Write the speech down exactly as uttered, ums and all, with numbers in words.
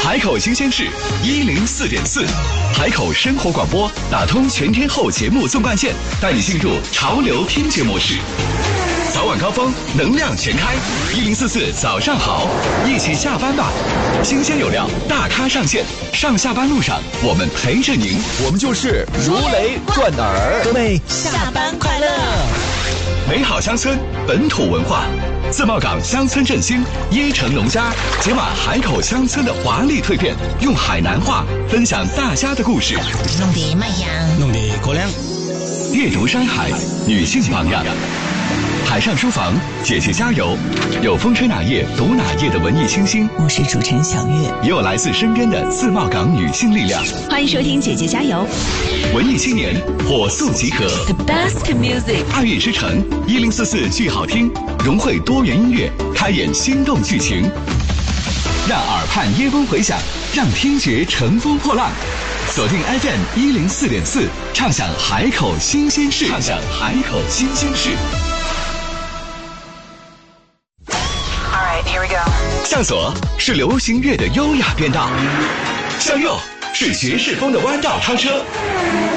海口新鲜事一零四点四，海口生活广播打通全天候节目纵贯线，带你进入潮流听觉模式。早晚高峰，能量全开，一零四四早上好，一起下班吧。新鲜有料，大咖上线，上下班路上我们陪着您， 我们就是如雷贯耳。 各位下班快乐！ 美好乡村，本土文化。自贸港乡村振兴，椰城农家解码海口乡村的华丽蜕变，用海南话分享大家的故事， 弄得麦香， 弄得高粱。 阅读山海，女性榜样。海上书房，姐姐加油！有风吹哪页读哪页的文艺清新， 我是主持人小月， 也有来自身边的自贸港女性力量。 欢迎收听姐姐加油！ 文艺青年火速集合 ，The best music， 爱乐之城一零四四剧好听，融汇多元音乐，开演心动剧情，让耳畔耶风回响，让听觉乘风破浪。锁定 F M 一零四点四，畅享海口新鲜事，畅享海口新鲜事。向左是流行乐的优雅变道，向右是爵士风的弯道超车。